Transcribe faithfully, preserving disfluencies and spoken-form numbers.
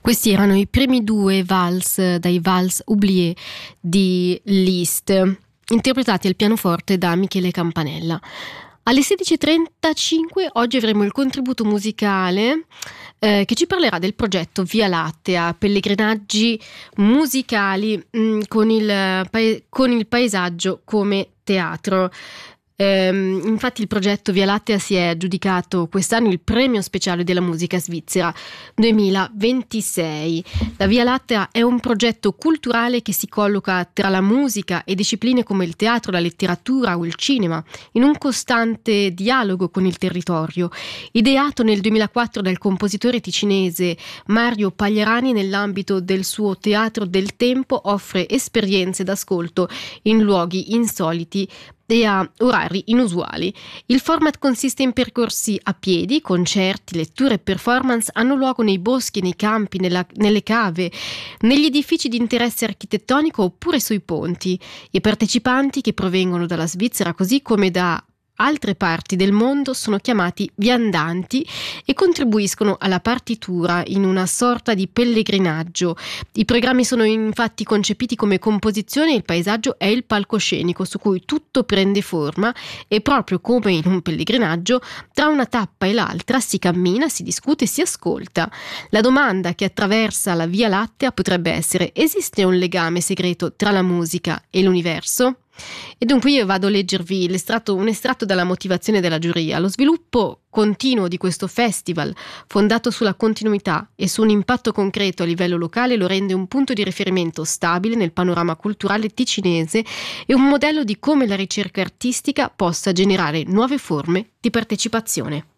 Questi erano i primi due vals dai Vals Oubliés di Liszt, interpretati al pianoforte da Michele Campanella. Alle sedici e trentacinque oggi avremo il contributo musicale eh, che ci parlerà del progetto Via Lattea, pellegrinaggi musicali mh, con, il, con il paesaggio come teatro. Ehm, infatti il progetto Via Lattea si è aggiudicato quest'anno il premio speciale della musica svizzera duemilaventisei. La Via Lattea è un progetto culturale che si colloca tra la musica e discipline come il teatro, la letteratura o il cinema, in un costante dialogo con il territorio. Ideato nel duemilaquattro dal compositore ticinese Mario Pagliarani, nell'ambito del suo Teatro del Tempo offre esperienze d'ascolto in luoghi insoliti e a orari inusuali. Il format consiste in percorsi a piedi, concerti, letture e performance hanno luogo nei boschi, nei campi, nella, nelle cave, negli edifici di interesse architettonico oppure sui ponti. I partecipanti, che provengono dalla Svizzera così come da altre parti del mondo, sono chiamati viandanti e contribuiscono alla partitura in una sorta di pellegrinaggio. I programmi sono infatti concepiti come composizione e il paesaggio è il palcoscenico su cui tutto prende forma, e proprio come in un pellegrinaggio tra una tappa e l'altra si cammina, si discute e si ascolta. La domanda che attraversa la Via Lattea potrebbe essere: esiste un legame segreto tra la musica e l'universo? E dunque io vado a leggervi l'estratto, un estratto dalla motivazione della giuria. Lo sviluppo continuo di questo festival, fondato sulla continuità e su un impatto concreto a livello locale, lo rende un punto di riferimento stabile nel panorama culturale ticinese e un modello di come la ricerca artistica possa generare nuove forme di partecipazione.